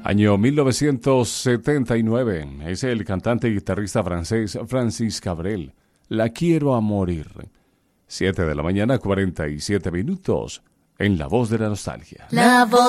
Año 1979. Es el cantante y guitarrista francés Francis Cabrel. La quiero a morir. 7 de la mañana, 47 minutos. En La Voz de la Nostalgia. La Voz